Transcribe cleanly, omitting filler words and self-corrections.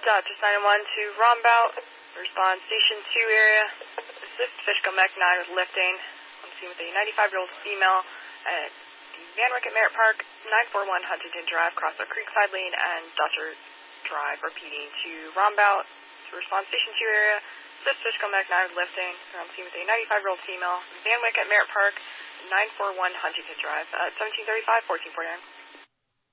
just 911 to Rombout. Respond Station 2 area. Assist Fishkill Mech 9 with lifting. I'm seeing with a 95-year-old female at the Van Wyck at Merritt Park, 941 Huntington Drive, Crossroad Creekside Lane, and Dutcher Drive. Repeating to Rombout. To respond Station 2 area. Assist Fishkill Mech 9 with lifting. I'm seeing with a 95-year-old female, Van Wyck at Merritt Park, 941 Huntington Drive, 1735, 1449.